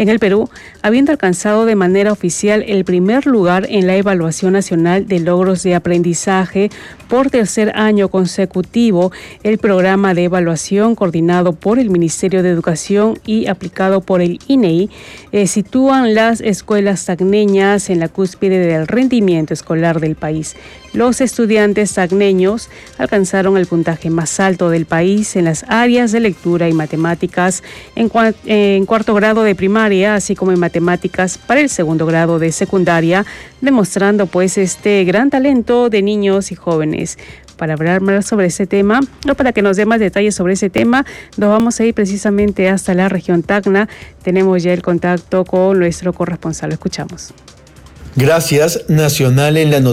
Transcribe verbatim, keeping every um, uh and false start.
en el Perú, habiendo alcanzado de manera oficial el primer lugar en la Evaluación Nacional de Logros de Aprendizaje por tercer año consecutivo. El programa de evaluación coordinado por el Ministerio de Educación y aplicado por el I N E I eh, sitúan las escuelas tacneñas en la cúspide del rendimiento escolar del país. Los estudiantes tacneños alcanzaron el puntaje más alto del país en las áreas de lectura y matemáticas en, cua- en cuarto grado de primaria, así como en matemáticas para el segundo grado de secundaria, demostrando pues este gran talento de niños y jóvenes. Para hablar más sobre ese tema, o para que nos dé más detalles sobre ese tema, nos vamos a ir precisamente hasta la región Tacna. Tenemos ya el contacto con nuestro corresponsal. Lo escuchamos. Gracias, Nacional en la